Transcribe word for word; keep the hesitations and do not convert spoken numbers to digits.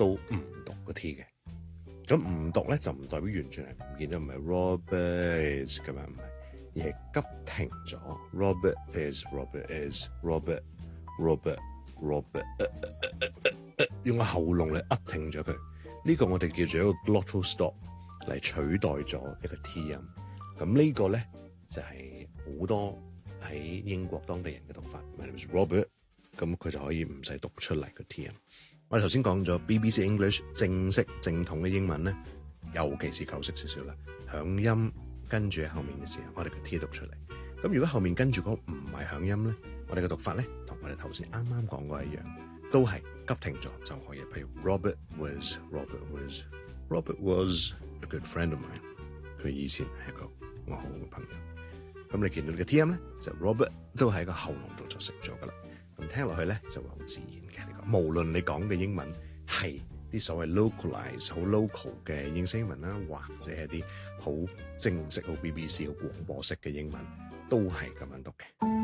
都唔讀個 T 嘅。咁唔讀咧就唔代表完全係唔見咗，唔係 Robert is 咁樣，唔係，而係急停咗。Robert is Robert is Robert Robert Robert， 呃呃呃呃呃、用個喉嚨嚟噏停咗佢。呢、這個我哋叫做一個 glottal stop 嚟取代咗一個 T 音。咁呢個咧就係、是、好多喺英國當地人嘅讀法。My name is Robert， 咁佢就可以唔使讀出嚟個 T 音。我哋頭先講咗 B B C English 正式正統嘅英文咧，尤其是舊式少少啦，響音跟住喺後面嘅時候，我哋個 T 讀出嚟。咁如果後面跟住嗰唔係響音咧，我哋嘅讀法咧，同我哋頭先啱啱講過一樣，都係急停咗就可以。譬如 Robert was Robert was Robert was a good friend of mine， 佢以前係一個我好嘅朋友。咁你見到你嘅 T 音咧，就 Robert 都喺個喉嚨度就食咗噶啦。咁聽落去咧就會好自然嘅。呢個無論你講嘅英文係啲所謂 localize 好 local 嘅英式英文啦，或者係啲好正式好 B B C 好廣播式嘅英文，都係咁樣讀嘅。